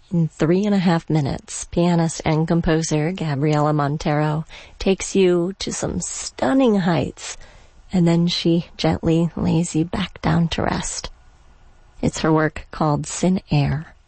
In 3.5 minutes, pianist and composer Gabriela Montero takes you to some stunning heights, and then she gently lays you back down to rest. It's her work called Sin Air.